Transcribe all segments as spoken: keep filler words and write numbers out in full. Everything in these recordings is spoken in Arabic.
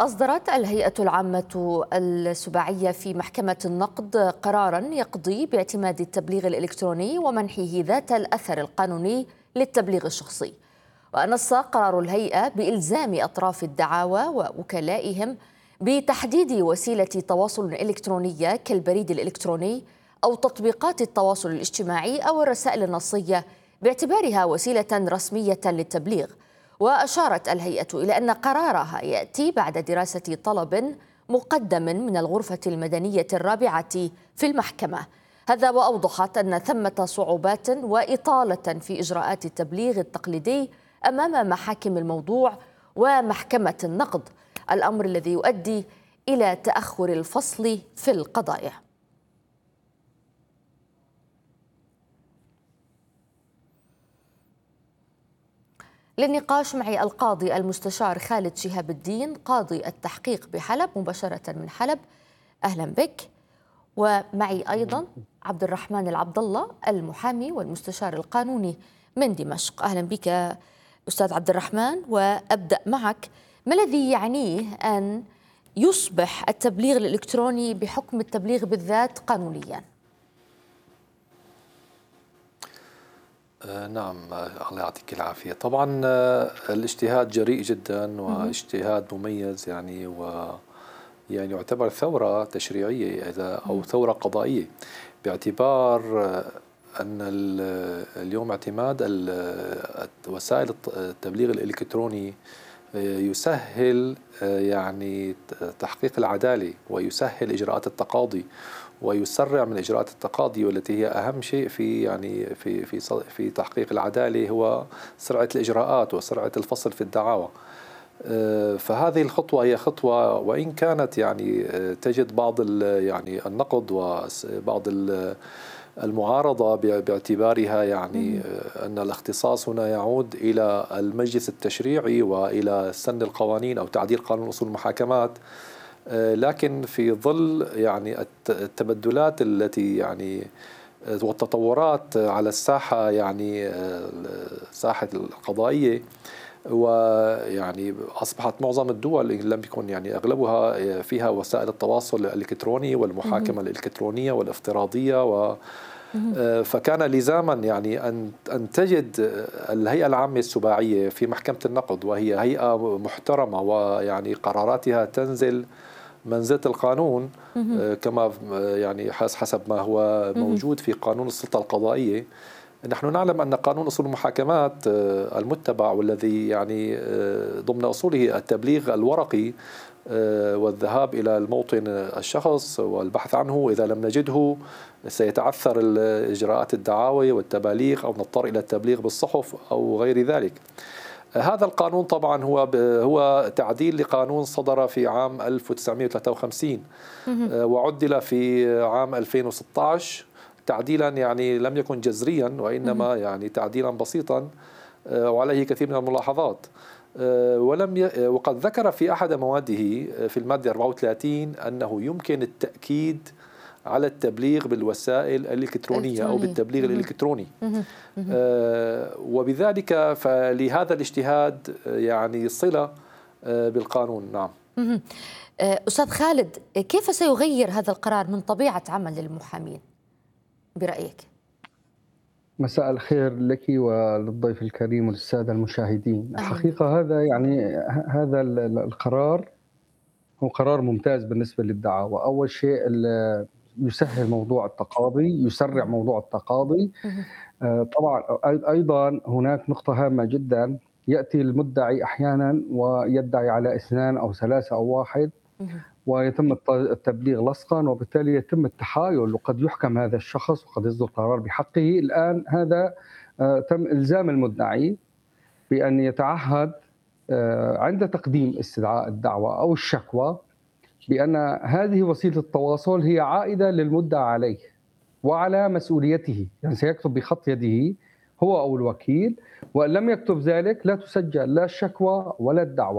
أصدرت الهيئة العامة السباعية في محكمة النقد قراراً يقضي باعتماد التبليغ الإلكتروني ومنحه ذات الأثر القانوني للتبليغ الشخصي. ونص قرار الهيئة بإلزام أطراف الدعاوى ووكلائهم بتحديد وسيلة تواصل إلكترونية كالبريد الإلكتروني أو تطبيقات التواصل الاجتماعي أو الرسائل النصية باعتبارها وسيلة رسمية للتبليغ. وأشارت الهيئة إلى أن قرارها يأتي بعد دراسة طلب مقدم من الغرفة المدنية الرابعة في المحكمة. هذا وأوضحت أن ثمة صعوبات وإطالة في إجراءات التبليغ التقليدي أمام محاكم الموضوع ومحكمة النقد، الأمر الذي يؤدي إلى تأخر الفصل في القضايا. للنقاش معي القاضي المستشار خالد شهاب الدين قاضي التحقيق بحلب مباشرة من حلب. أهلا بك. ومعي أيضا عبد الرحمن العبد الله المحامي والمستشار القانوني من دمشق. أهلا بك أستاذ عبد الرحمن، وأبدأ معك. ما الذي يعنيه أن يصبح التبليغ الإلكتروني بحكم التبليغ بالذات قانونيا؟ نعم، الله يعطيك العافية. طبعا الاجتهاد جريء جدا واجتهاد مميز، يعني و يعني يعتبر ثورة تشريعية إذا أو ثورة قضائية، باعتبار أن اليوم اعتماد وسائل التبليغ الإلكتروني يسهل يعني تحقيق العدالة ويسهل إجراءات التقاضي ويسرع من إجراءات التقاضي، والتي هي أهم شيء في يعني في في في تحقيق العدالة هو سرعة الإجراءات وسرعة الفصل في الدعاوى. فهذه الخطوة هي خطوة وإن كانت يعني تجد بعض يعني النقد وبعض المعارضة باعتبارها يعني أن الاختصاص هنا يعود إلى المجلس التشريعي وإلى سن القوانين أو تعديل قانون أصول المحاكمات، لكن في ظل يعني التبدلات التي يعني والتطورات على الساحة يعني ساحة القضائية، ويعني أصبحت معظم الدول إن لم يكن يعني أغلبها فيها وسائل التواصل الإلكتروني والمحاكمة الإلكترونية والافتراضية، و فكان لزاما يعني أن أن تجد الهيئة العامة السباعية في محكمة النقد، وهي هيئة محترمة ويعني قراراتها تنزل منزلة القانون كما يعني حسب ما هو موجود في قانون السلطة القضائية. نحن نعلم أن قانون أصول المحاكمات المتبع والذي يعني ضمن أصوله التبليغ الورقي والذهاب إلى الموطن الشخص والبحث عنه، إذا لم نجده سيتعثر إجراءات الدعاوى والتباليغ أو نضطر إلى التبليغ بالصحف أو غير ذلك. هذا القانون طبعا هو هو تعديل لقانون صدر في عام ألف وتسعمئة وثلاثة وخمسين وعدل في عام ألفين وستة عشر تعديلا يعني لم يكن جذريا وإنما يعني تعديلا بسيطا وعليه كثير من الملاحظات. ولم ي... وقد ذكر في أحد مواده في المادة أربعة وثلاثين أنه يمكن التأكيد على التبليغ بالوسائل الإلكترونية أو بالتبليغ الإلكتروني، آه وبذلك فلهذا الاجتهاد يعني صلة آه بالقانون. نعم. أستاذ خالد، كيف سيغير هذا القرار من طبيعة عمل المحامين برأيك؟ مساء الخير لك وللضيف الكريم وللسادة المشاهدين. حقيقة هذا يعني هذا القرار هو قرار ممتاز بالنسبة للدعاوى. أول شيء يسهل موضوع التقاضي، يسرع موضوع التقاضي. طبعا أيضا هناك نقطة هامة جدا، يأتي المدعي أحيانا ويدعي على اثنان أو ثلاثة أو واحد ويتم التبليغ لصقا، وبالتالي يتم التحايل وقد يحكم هذا الشخص وقد يصدر قرار بحقه. الآن هذا تم إلزام المدعي بأن يتعهد عند تقديم استدعاء الدعوى أو الشكوى بأن هذه وسيلة التواصل هي عائدة للمدعى عليه وعلى مسؤوليته، يعني سيكتب بخط يده هو أو الوكيل، وإن لم يكتب ذلك لا تسجل لا الشكوى ولا الدعوى.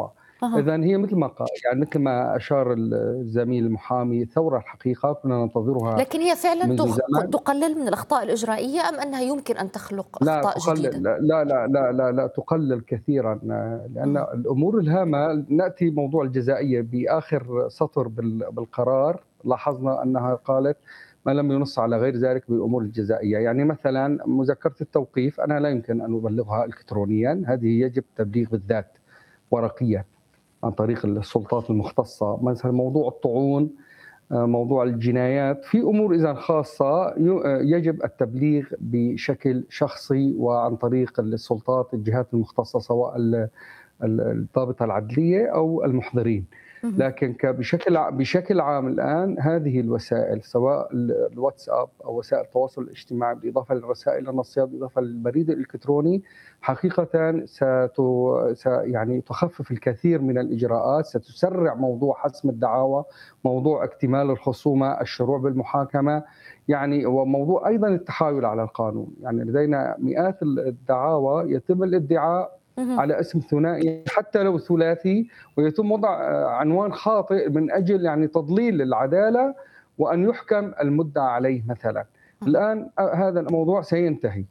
أه. إذا هي مثل ما قال يعني مثل ما أشار الزميل المحامي، ثورة الحقيقة كنا ننتظرها لكن هي فعلا منذ زمان. تقلل من الأخطاء الإجرائية أم أنها يمكن أن تخلق لا أخطاء تقلل، جديدة؟ لا لا لا لا لا, لا تقلل كثيرا، لأن أه. الأمور الهامة نأتي موضوع الجزائية بآخر سطر بالقرار، لاحظنا أنها قالت ما لم ينص على غير ذلك بالأمور الجزائية. يعني مثلا مذكرة التوقيف أنا لا يمكن أن أبلغها إلكترونيا، هذه يجب تبليغ بالذات ورقيا عن طريق السلطات المختصة. مثلا موضوع الطعون، موضوع الجنايات، في أمور إذا خاصة يجب التبليغ بشكل شخصي وعن طريق السلطات الجهات المختصة سواء الضابطة العدلية أو المحضرين. لكن بشكل بشكل عام الآن هذه الوسائل سواء الواتساب أو وسائل التواصل الاجتماعي بالإضافة للرسائل النصية بالإضافة للبريد الإلكتروني حقيقة ست يعني تخفف الكثير من الإجراءات، ستسرع موضوع حسم الدعاوى، موضوع اكتمال الخصومة، الشروع بالمحاكمة، يعني وموضوع أيضا التحايل على القانون. يعني لدينا مئات الدعاوى يتم الادعاء على اسم ثنائي حتى لو ثلاثي، ويتم وضع عنوان خاطئ من أجل يعني تضليل العدالة وأن يحكم المدعى عليه مثلا. الآن هذا الموضوع سينتهي.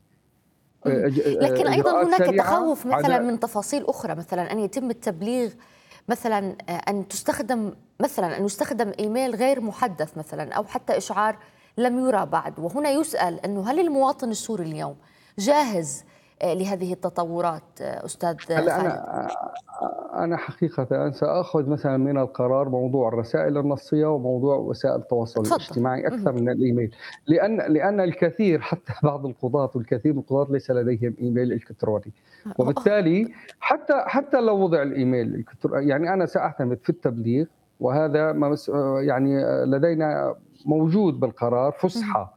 لكن أيضا هناك تخوف مثلا من تفاصيل أخرى، مثلا أن يتم التبليغ، مثلا أن تستخدم مثلا أن يستخدم إيميل غير محدث مثلا، أو حتى إشعار لم يرى بعد. وهنا يسأل أنه هل المواطن السوري اليوم جاهز لهذه التطورات أستاذ خالد؟ أنا أنا حقيقة سأخذ مثلا من القرار موضوع الرسائل النصية وموضوع وسائل التواصل تفضل. الاجتماعي أكثر من الإيميل، لأن لأن الكثير حتى بعض القضاة والكثير من القضاة ليس لديهم إيميل إلكتروني، وبالتالي حتى حتى لو وضع الإيميل الإلكتروني يعني أنا سأعتمد في التبليغ، وهذا ما يعني لدينا موجود بالقرار فسحة.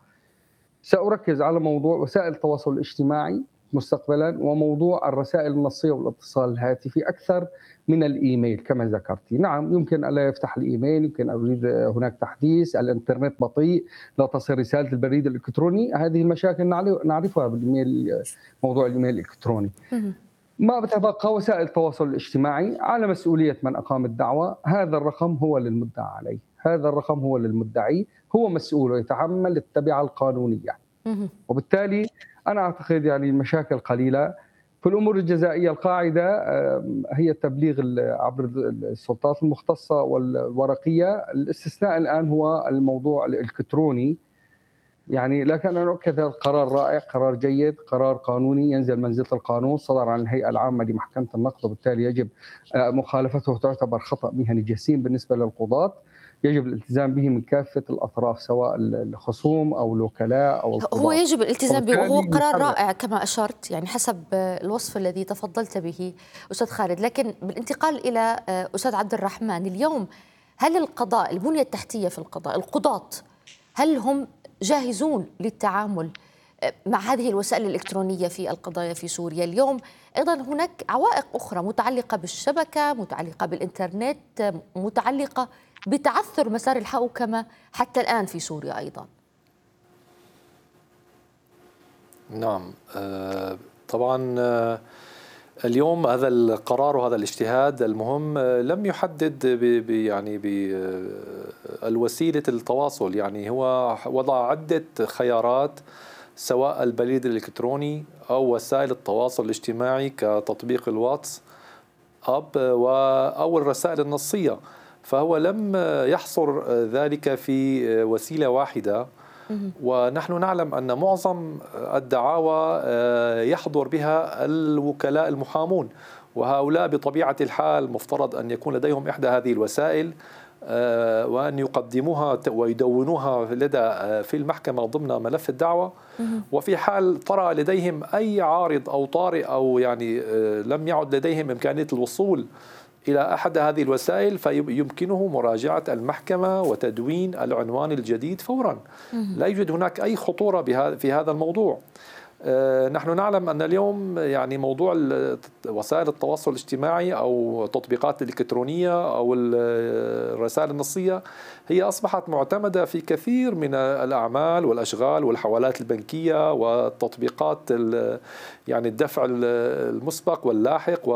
سأركز على موضوع وسائل التواصل الاجتماعي مستقبلا وموضوع الرسائل النصية والاتصال الهاتفي أكثر من الإيميل كما ذكرتي. نعم يمكن ألا يفتح الإيميل، يمكن أريد هناك تحديث، الإنترنت بطيء، لا تصل رسالة البريد الإلكتروني، هذه المشاكل نعرفها بالإيميل، موضوع الإيميل الإلكتروني. ما بتبقى وسائل التواصل الاجتماعي على مسؤولية من أقام الدعوة، هذا الرقم هو للمدعى عليه، هذا الرقم هو للمدعي، هو مسؤول ويتحمل التبعة القانونية. وبالتالي أنا أعتقد يعني المشاكل قليلة. في الأمور الجزائية القاعدة هي التبليغ عبر السلطات المختصة والورقية، الاستثناء الآن هو الموضوع الإلكتروني. يعني لكن أنا أؤكد هذا القرار رائع، قرار جيد، قرار قانوني ينزل منزلة القانون، صدر عن الهيئة العامة لمحكمة النقد، وبالتالي يجب مخالفته تعتبر خطأ مهني جسيم بالنسبة للقضاة، يجب الالتزام به من كافة الأطراف سواء الخصوم أو الوكلاء أو القضاة. هو يجب الالتزام به، وهو قرار رائع كما أشرت يعني حسب الوصف الذي تفضلت به أستاذ خالد. لكن بالانتقال إلى أستاذ عبد الرحمن، اليوم هل القضاء، البنية التحتية في القضاء، القضاة، هل هم جاهزون للتعامل مع هذه الوسائل الإلكترونية في القضايا في سوريا؟ اليوم أيضا هناك عوائق أخرى متعلقة بالشبكة، متعلقة بالإنترنت، متعلقة بتعثر مسار الحوكمة حتى الآن في سوريا أيضا. نعم طبعا اليوم هذا القرار وهذا الاجتهاد المهم لم يحدد ب يعني بالوسيلة التواصل، يعني هو وضع عدة خيارات سواء البريد الإلكتروني أو وسائل التواصل الاجتماعي كتطبيق الواتس أب أو الرسائل النصية، فهو لم يحصر ذلك في وسيلة واحدة. ونحن نعلم أن معظم الدعاوى يحضر بها الوكلاء المحامون، وهؤلاء بطبيعة الحال مفترض أن يكون لديهم إحدى هذه الوسائل وأن يقدموها ويدونوها لدى في المحكمة ضمن ملف الدعوة. وفي حال طرأ لديهم أي عارض أو طارئ أو يعني لم يعد لديهم إمكانية الوصول إلى أحد هذه الوسائل فيمكنه مراجعة المحكمة وتدوين العنوان الجديد فورا. لا يوجد هناك أي خطورة في هذا الموضوع. نحن نعلم أن اليوم يعني موضوع وسائل التواصل الاجتماعي أو التطبيقات الإلكترونية أو الرسائل النصية هي أصبحت معتمدة في كثير من الأعمال والأشغال والحوالات البنكية والتطبيقات يعني الدفع المسبق واللاحق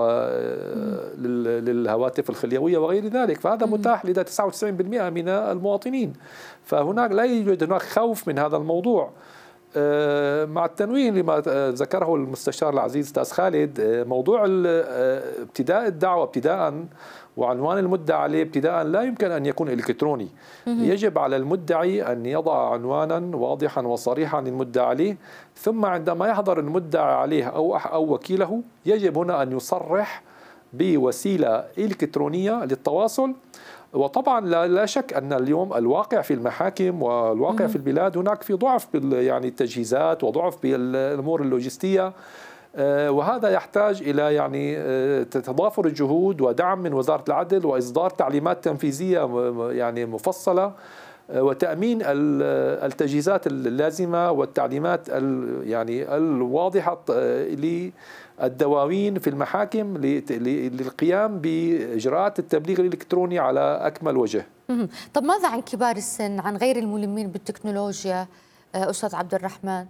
للهواتف الخليوية وغير ذلك، فهذا متاح لدى تسعة وتسعين بالمئة من المواطنين، فهناك لا يوجد هناك خوف من هذا الموضوع. مع التنويه لما ذكره المستشار العزيز أستاذ خالد، موضوع ابتداء الدعوة ابتداء وعنوان المدعى عليه ابتداء لا يمكن أن يكون إلكتروني. يجب على المدعي أن يضع عنوانا واضحا وصريحا للمدعى عليه، ثم عندما يحضر المدعى عليه أو أو وكيله يجب هنا أن يصرح بوسيلة إلكترونية للتواصل. وطبعا لا شك أن اليوم الواقع في المحاكم والواقع في البلاد هناك في ضعف يعني التجهيزات وضعف بالأمور اللوجستية، وهذا يحتاج إلى يعني تضافر الجهود ودعم من وزارة العدل وإصدار تعليمات تنفيذية يعني مفصلة وتأمين التجهيزات اللازمة والتعليمات يعني الواضحة للدواوين في المحاكم للقيام بإجراءات التبليغ الإلكتروني على أكمل وجه. طب ماذا عن كبار السن، عن غير الملمين بالتكنولوجيا أستاذ عبد الرحمن؟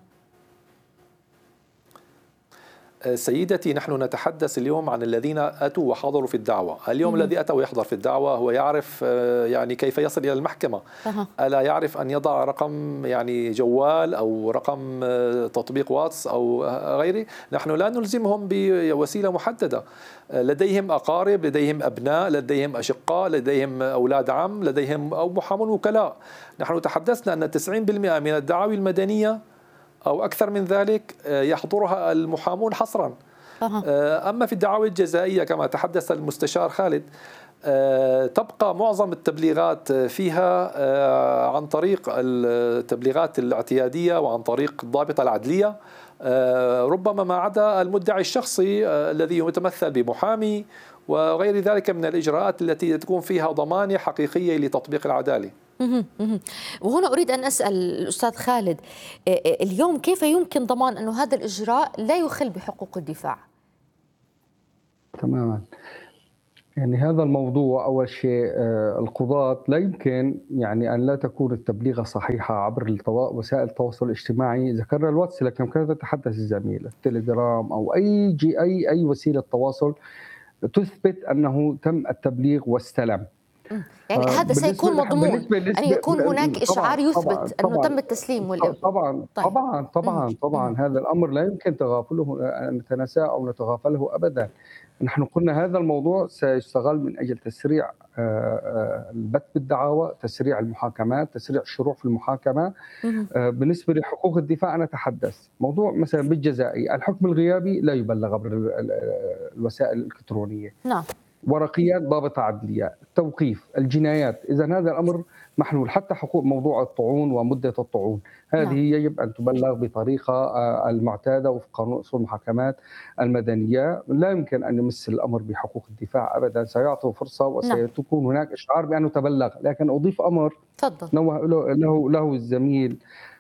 سيدتي، نحن نتحدث اليوم عن الذين أتوا وحضروا في الدعوة. اليوم مم. الذي أتى ويحضر في الدعوة هو يعرف يعني كيف يصل إلى المحكمة. أه. ألا يعرف أن يضع رقم يعني جوال أو رقم تطبيق واتس أو غيره. نحن لا نلزمهم بوسيلة محددة، لديهم أقارب، لديهم أبناء، لديهم أشقاء، لديهم أولاد عم، لديهم أو محامون وكلاء. نحن تحدثنا أن تسعين بالمئة من الدعاوي المدنية أو أكثر من ذلك يحضرها المحامون حصرا. أما في الدعاوي الجزائية كما تحدث المستشار خالد، تبقى معظم التبليغات فيها عن طريق التبليغات الاعتيادية وعن طريق الضابطة العدلية، ربما ما عدا المدعي الشخصي الذي يتمثل بمحامي وغير ذلك من الإجراءات التي تكون فيها ضمانة حقيقية لتطبيق العدالة. وهنا أريد أن أسأل الأستاذ خالد، اليوم كيف يمكن ضمان أن هذا الإجراء لا يخل بحقوق الدفاع؟ تماما، يعني هذا الموضوع أول شيء القضاة لا يمكن يعني أن لا تكون التبليغة صحيحة عبر وسائل التواصل الاجتماعي. ذكرنا الواتس لكن كانت تتحدث الزميل التليجرام أو أي جي أي أي وسيلة تواصل تثبت أنه تم التبليغ واستلم. يعني هذا سيكون مضمون أن يكون هناك إشعار يثبت أنه تم التسليم والإبلاغ. طبعا طيب. طبعا طبعا طبعا هذا الأمر لا يمكن تغافله أن نتناساه أو نتغافله أبدا. نحن قلنا هذا الموضوع سيستغل من أجل تسريع البت بالدعاوى، تسريع المحاكمات، تسريع الشروع في المحاكمة. بالنسبة لحقوق الدفاع أنا أتحدث موضوع مثلا بالجزائي الحكم الغيابي لا يبلغ عبر الوسائل الإلكترونية. نعم. ورقيات ضابطة عدلية، التوقيف، الجنايات، إذا هذا الأمر محلول. حتى حقوق موضوع الطعون ومدة الطعون هذه نعم. يجب أن تبلغ بطريقة المعتادة وفق قانون أصول المحاكمات المدنية. لا يمكن أن يمس الأمر بحقوق الدفاع أبدا، سيعطوا فرصة وسيكون هناك إشعار بأنه تبلغ. لكن أضيف أمر نوه له له الزميل،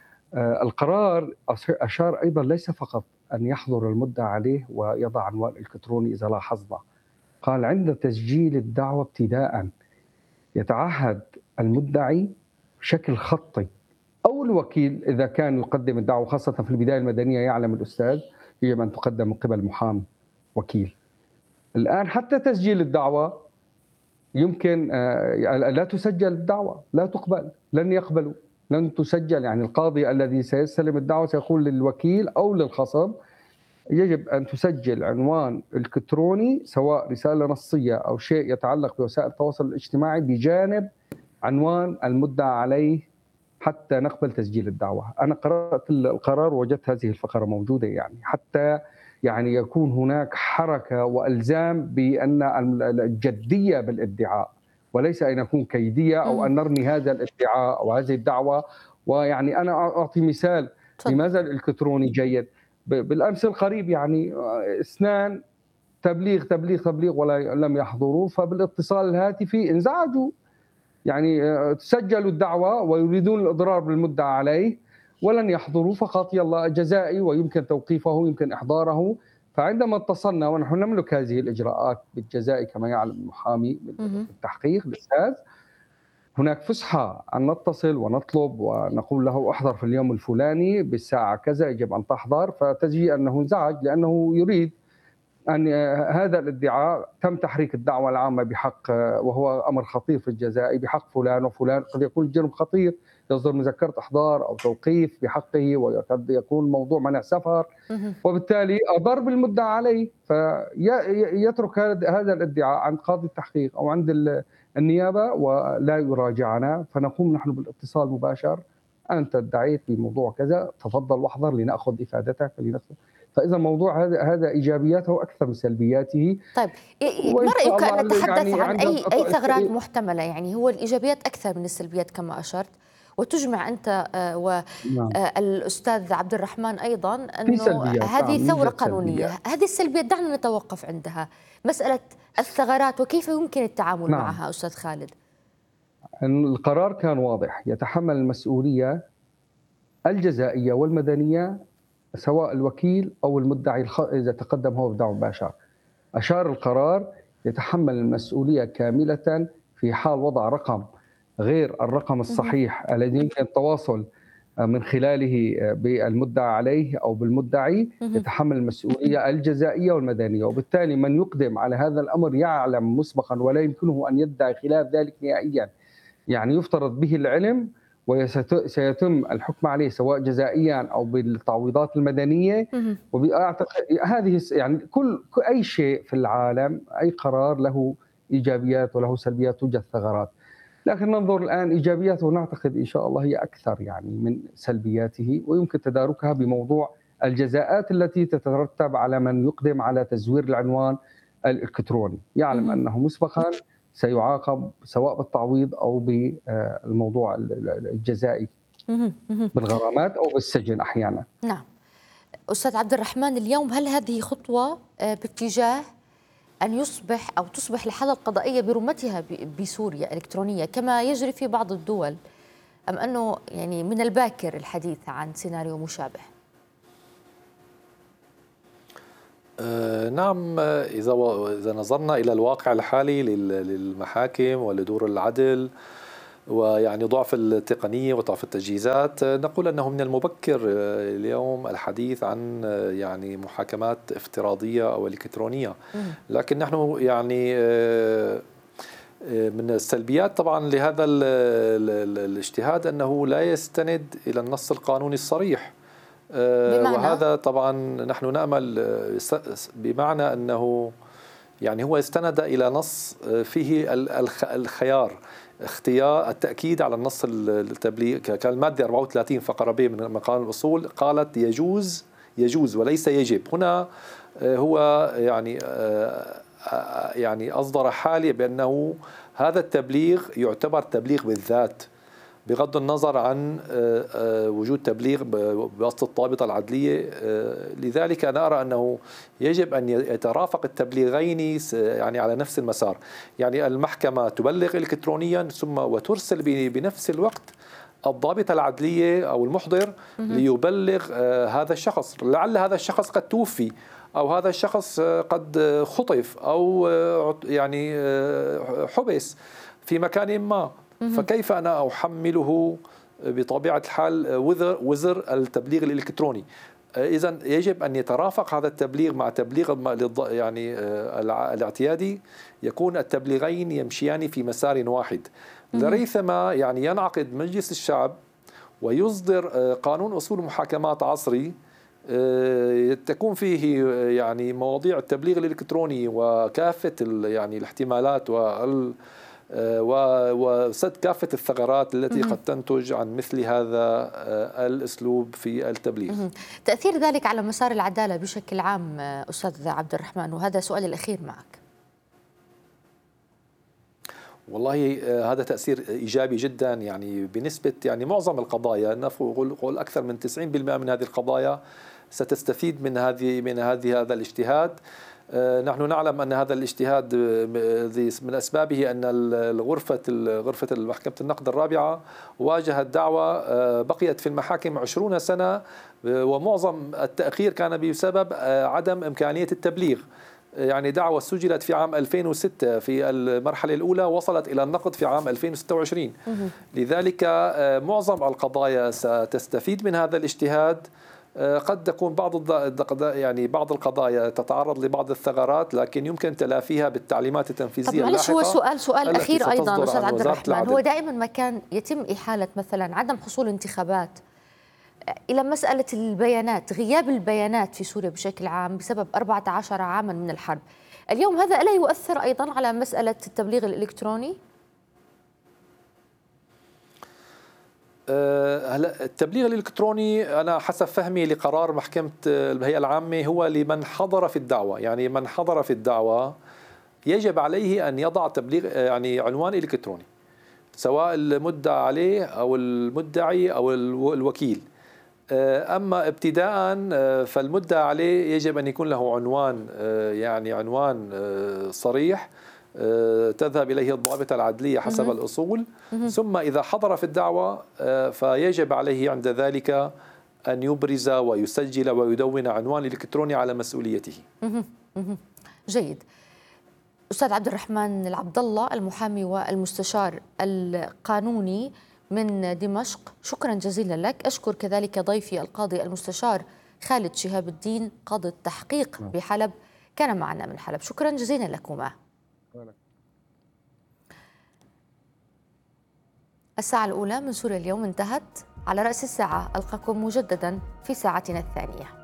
القرار أشار أيضا ليس فقط أن يحضر المدعى عليه ويضع عنوان إلكتروني إذا لاحظنا، قال عند تسجيل الدعوة ابتداء يتعهد المدعي بشكل خطي أو الوكيل إذا كان يقدم الدعوة، خاصة في البداية المدنية يعلم الأستاذ يجب أن تقدم من قبل محامي وكيل. الآن حتى تسجيل الدعوة يمكن لا تسجل الدعوة، لا تقبل، لن يقبلوا، لن تسجل. يعني القاضي الذي سيستلم الدعوة سيقول للوكيل أو للخصم يجب أن تسجل عنوان إلكتروني سواء رسالة نصية أو شيء يتعلق بوسائل التواصل الاجتماعي بجانب عنوان المدعى عليه حتى نقبل تسجيل الدعوة. أنا قرأت القرار ووجدت هذه الفقرة موجودة، يعني حتى يعني يكون هناك حركة وإلزام بأن الجدية بالادعاء وليس أن يكون كيدية أو أن نرمي هذا الادعاء أو هذه الدعوة. ويعني أنا أعطي مثال لماذا الإلكتروني جيد. بالأمس القريب يعني اثنان تبليغ تبليغ تبليغ ولا لم يحضروا، فبالاتصال الهاتفي انزعجوا، يعني سجلوا الدعوة ويريدون الإضرار بالمدعى عليه ولن يحضروا، فقط يلا جزائي ويمكن توقيفه يمكن إحضاره. فعندما اتصلنا ونحن نملك هذه الإجراءات بالجزائي كما يعلم المحامي بالتحقيق الأستاذ، هناك فسحة أن نتصل ونطلب ونقول له احضر في اليوم الفلاني بالساعة كذا يجب أن تحضر، فتجي أنه انزعج لأنه يريد أن هذا الادعاء تم تحريك الدعوة العامة بحق، وهو أمر خطير في الجزائر، بحق فلان وفلان. قد يكون الجرم خطير يصدر مذكرة إحضار أو توقيف بحقه، وقد يكون موضوع منع سفر، وبالتالي أضر بالمدعى عليه، فيترك هذا الادعاء عند قاضي التحقيق أو عند النيابة ولا يراجعنا، فنقوم نحن بالاتصال مباشر: أنت ادعيت بموضوع كذا، تفضل واحضر لنأخذ إفادتك لنأخذ. فإذا الموضوع هذا هذا إيجابياته أكثر من سلبياته. طيب ما رأيك أن نتحدث يعني عن أي أي ثغرات محتملة؟ يعني هو الإيجابيات أكثر من السلبيات كما أشرت، وتجمع أنت والأستاذ عبد الرحمن أيضا أنه هذه ثورة قانونية. هذه السلبيات دعنا نتوقف عندها، مسألة الثغرات وكيف يمكن التعامل نعم. معها أستاذ خالد. القرار كان واضح، يتحمل المسؤولية الجزائية والمدنية سواء الوكيل أو المدعي إذا تقدم هو بدعوى مباشرة. أشار القرار يتحمل المسؤولية كاملة في حال وضع رقم غير الرقم الصحيح الذي يمكن التواصل من خلاله بالمدعى عليه أو بالمدعي، يتحمل المسؤولية الجزائية والمدنية. وبالتالي من يقدم على هذا الأمر يعلم مسبقا ولا يمكنه أن يدعي خلاف ذلك نهائيا، يعني يفترض به العلم وسيتم الحكم عليه سواء جزائيا او بالتعويضات المدنيه. وباعتقد هذه يعني كل اي شيء في العالم، اي قرار له ايجابيات وله سلبيات، توجد ثغرات، لكن ننظر الان ايجابياته ونعتقد ان شاء الله هي اكثر يعني من سلبياته، ويمكن تداركها بموضوع الجزاءات التي تترتب على من يقدم على تزوير العنوان الالكتروني، يعلم انه مسبقا سيعاقب سواء بالتعويض أو بالموضوع الجزائي بالغرامات أو بالسجن أحيانا. نعم. أستاذ عبد الرحمن، اليوم هل هذه خطوة باتجاه أن يصبح أو تصبح الحالة القضائية برمتها بسوريا إلكترونية كما يجري في بعض الدول، أم أنه يعني من الباكر الحديث عن سيناريو مشابه؟ آه نعم، إذا إذا نظرنا إلى الواقع الحالي للمحاكم ولدور العدل ويعني ضعف التقنية وضعف التجهيزات، نقول أنه من المبكر اليوم الحديث عن يعني محاكمات افتراضية أو إلكترونية. لكن نحن يعني من السلبيات طبعا لهذا الاجتهاد أنه لا يستند إلى النص القانوني الصريح، بمعنى؟ وهذا طبعا نحن نأمل بمعنى أنه يعني هو استند إلى نص فيه الخيار، اختيار التأكيد على النص التبليغ. كان المادة أربعة وثلاثين فقرة ب من قانون الأصول قالت يجوز يجوز وليس يجب. هنا هو يعني يعني أصدر حالة بأنه هذا التبليغ يعتبر تبليغ بالذات، بغض النظر عن وجود تبليغ بواسطة الضابطة العدلية. لذلك أنا أرى أنه يجب أن يترافق التبليغين يعني على نفس المسار، يعني المحكمة تبلغ إلكترونيا ثم وترسل بنفس الوقت الضابطة العدلية أو المحضر ليبلغ هذا الشخص. لعل هذا الشخص قد توفي أو هذا الشخص قد خطف أو يعني حبس في مكان ما، فكيف أنا أحمله بطبيعة الحال وزر وزر التبليغ الإلكتروني؟ إذن يجب أن يترافق هذا التبليغ مع تبليغ يعني الاعتيادي، يكون التبليغين يمشيان في مسار واحد، لريثما يعني ينعقد مجلس الشعب ويصدر قانون أصول محاكمات عصري تكون فيه يعني مواضيع التبليغ الإلكتروني وكافة يعني الاحتمالات وال وسد كافة الثغرات التي قد تنتج عن مثل هذا الأسلوب في التبليغ. تأثير ذلك على مسار العدالة بشكل عام أستاذ عبد الرحمن، وهذا سؤالي الأخير معك. والله هذا تأثير إيجابي جدا، يعني بنسبة يعني معظم القضايا، نقول أكثر من تسعين بالمئة من هذه القضايا ستستفيد من هذه من هذه هذا الاجتهاد. نحن نعلم أن هذا الاجتهاد من أسبابه أن الغرفة غرفة محكمة النقد الرابعة واجهت دعوى بقيت في المحاكم عشرين سنة، ومعظم التأخير كان بسبب عدم إمكانية التبليغ. يعني دعوى سجلت في عام ألفين وستة في المرحلة الأولى، وصلت إلى النقد في عام ألفين وستة وعشرين. لذلك معظم القضايا ستستفيد من هذا الاجتهاد. قد تكون بعض يعني بعض القضايا تتعرض لبعض الثغرات، لكن يمكن تلافيها بالتعليمات التنفيذيه اللاحقه. هو سؤال سؤال اخير ايضا استاذ عبد الرحمن، هو دائما ما كان يتم احاله مثلا عدم حصول انتخابات الى مساله البيانات، غياب البيانات في سوريا بشكل عام بسبب أربعة عشر عاما من الحرب. اليوم هذا الا يؤثر ايضا على مساله التبليغ الالكتروني؟ هلا التبليغ الالكتروني انا حسب فهمي لقرار محكمه الهيئه العامه هو لمن حضر في الدعوه، يعني من حضر في الدعوه يجب عليه ان يضع تبليغ يعني عنوان الكتروني، سواء المدعى عليه او المدعي او الوكيل. اما ابتداء فالمدعى عليه يجب ان يكون له عنوان، يعني عنوان صريح تذهب إليه الضوابط العدلية حسب الأصول. ثم إذا حضر في الدعوة فيجب عليه عند ذلك أن يبرز ويسجل ويدون عنوان الإلكتروني على مسؤوليته. جيد. أستاذ عبد الرحمن العبد الله، المحامي والمستشار القانوني من دمشق، شكرا جزيلا لك. أشكر كذلك ضيفي القاضي المستشار خالد شهاب الدين، قاضي التحقيق بحلب، كان معنا من حلب. شكرا جزيلا لكما. الساعة الأولى من سوريا اليوم انتهت. على رأس الساعة ألقاكم مجددا في ساعتنا الثانية.